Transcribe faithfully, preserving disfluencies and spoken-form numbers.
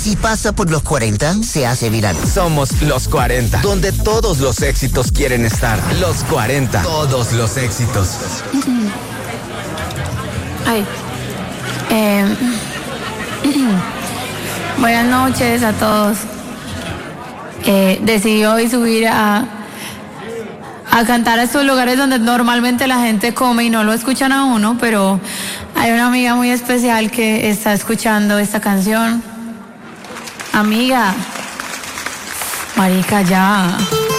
Si pasa por los cuarenta, se hace viral. Somos los cuarenta, donde todos los éxitos quieren estar. Los cuarenta, todos los éxitos. Ay. Eh, buenas noches a todos. Eh, decidí hoy subir a, a cantar a estos lugares donde normalmente la gente come y no lo escuchan a uno, pero hay una amiga muy especial que está escuchando esta canción. Amiga, marica, ya.